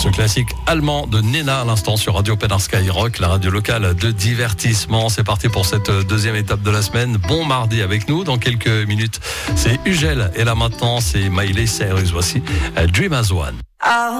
Le classique allemand de Nena à l'instant sur Radio Pénard Skyrock, la radio locale de divertissement. C'est parti pour cette deuxième étape de la semaine. Bon mardi avec nous. Dans quelques minutes, c'est Ugel. Et là maintenant, c'est Miley Cyrus. Voici Dream as One.